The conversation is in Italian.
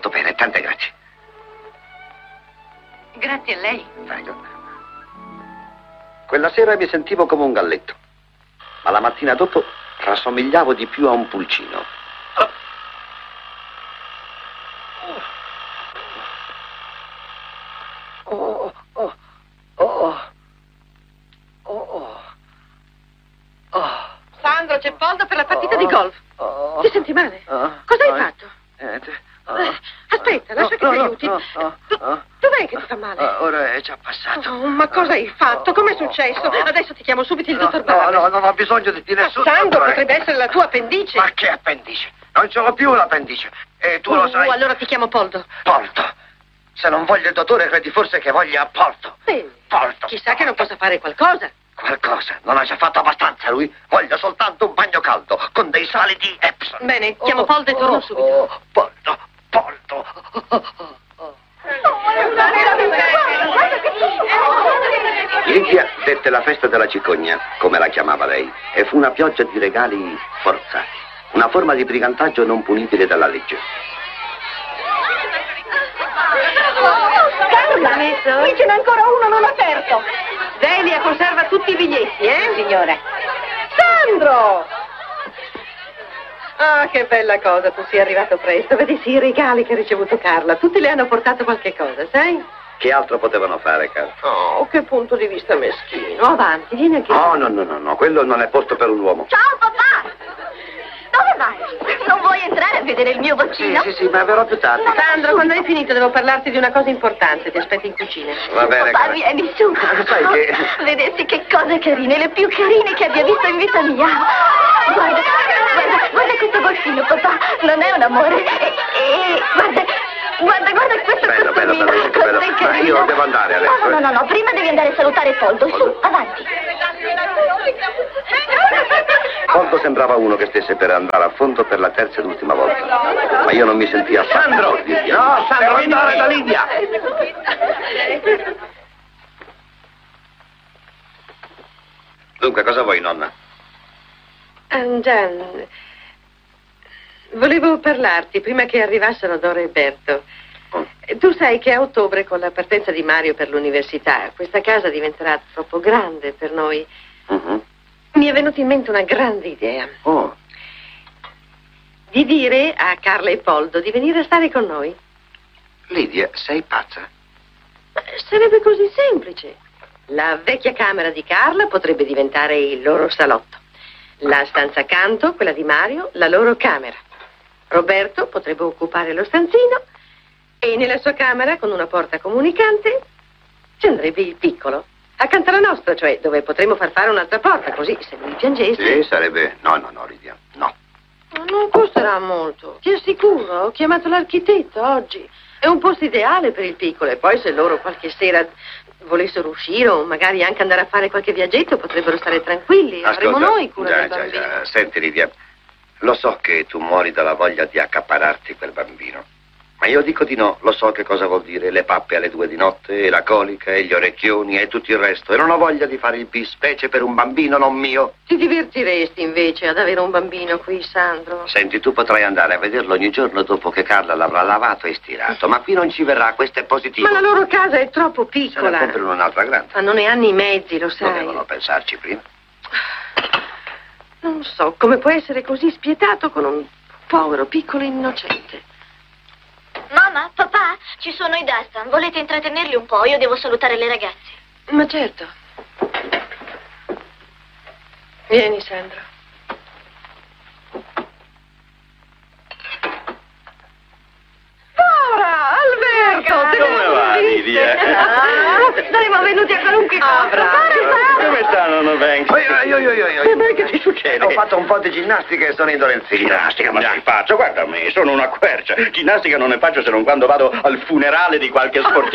molto bene, tante grazie. Grazie a lei. Prego. Quella sera mi sentivo come un galletto, ma la mattina dopo rassomigliavo di più a un pulcino. Sandro, c'è Poldo per la partita di golf. Ti senti male? Cosa hai fatto? Aspetta, lascia che ti aiuti. Dov'è che ti fa male? Ora è già passato. Oh, ma cosa hai fatto? Com'è successo? Adesso ti chiamo subito il dottor Barber. No, non ho bisogno di nessun Sandro, dottore. potrebbe essere la tua appendice. Ma che appendice? Non ce l'ho più l'appendice. E tu lo sai. Allora ti chiamo Poldo. Poldo. Se non voglio il dottore, credi forse che voglia Poldo. Poldo. Chissà che non possa fare qualcosa. Qualcosa? Non ha già fatto abbastanza lui? Voglio soltanto un bagno caldo con dei sali di Epsom. Bene, chiamo Poldo e torno subito. Poldo. Lidia dette la festa della cicogna, come la chiamava lei, e fu una pioggia di regali forzati, una forma di brigantaggio non punibile dalla legge. L'ha messo? Qui ce n'è ancora uno non aperto. Delia conserva tutti i biglietti, signora? Sandro! Ah, che bella cosa, tu sei arrivato presto. Vedi, sì, i regali che ha ricevuto Carla. Tutti le hanno portato qualche cosa, sai? Che altro potevano fare, Carla? Oh, che punto di vista meschino. Avanti, vieni anche. No, quello non è posto per un uomo. Ciao papà! Dove vai? Non vuoi entrare a vedere il mio boccino? Sì, ma verrò più tardi. Sandro, quando hai finito devo parlarti di una cosa importante. Ti aspetto in cucina. Va bene, Papà, Carla. vieni su. Sai che... Vedessi che cose carine, le più carine che abbia visto in vita mia. Guarda questo golfino, papà. Non è un amore. Guarda questo Bello, costumino. bello. Ma io devo andare adesso. No, prima devi andare a salutare Poldo. Su, avanti. Poldo sembrava uno che stesse per andare a fondo per la terza ed ultima volta. Ma io non mi sentii affatto. Sandro, devo andare da Lidia. Dunque, cosa vuoi, nonna? Gian, volevo parlarti prima che arrivassero Dora e Berto. Tu sai che a ottobre, con la partenza di Mario per l'università, questa casa diventerà troppo grande per noi. Mi è venuta in mente una grande idea. Di dire a Carla e Poldo di venire a stare con noi. Lidia, sei pazza? Sarebbe così semplice. La vecchia camera di Carla potrebbe diventare il loro salotto. La stanza accanto, quella di Mario, la loro camera. Roberto potrebbe occupare lo stanzino e nella sua camera, con una porta comunicante, ci andrebbe il piccolo. Accanto alla nostra, cioè dove potremmo far fare un'altra porta, così se lui piangesse... Sì, sarebbe... No, Lidia, no. Non costerà molto, ti assicuro. Ho chiamato l'architetto oggi. È un posto ideale per il piccolo e poi se loro qualche sera volessero uscire o magari anche andare a fare qualche viaggetto potrebbero stare tranquilli. Avremo noi cura del bambino. Già. Senti, Lidia, lo so che tu muori dalla voglia di accapararti quel bambino. Ma io dico di no, lo so che cosa vuol dire le pappe alle 2 di notte, e la colica, e gli orecchioni, e tutto il resto. E non ho voglia di fare il bispecie per un bambino non mio. Ti divertiresti invece ad avere un bambino qui, Sandro? Senti, tu potrai andare a vederlo ogni giorno dopo che Carla l'avrà lavato e stirato. Ma qui non ci verrà, questo è positivo. Ma la loro casa è troppo Se ne piccola. comprano un'altra grande. Ma non ne hanno i mezzi, lo sai. Dovevano pensarci prima. Non so come può essere così spietato con un povero piccolo innocente. Mamma, papà, ci sono i Dastan. Volete intrattenerli un po'? Io devo salutare le ragazze. Ma certo. Vieni, Sandro. Dora, Alberto! Come va, Lidia? Saremmo venuti a qualunque cosa. Bravo. Come stanno, Banks? Ma che ti succede? Ho fatto un po' di ginnastica e sono indolenzito. Ginnastica, ma che faccio? Guarda me, sono una quercia. Ginnastica non ne faccio se non quando vado al funerale di qualche sportivo.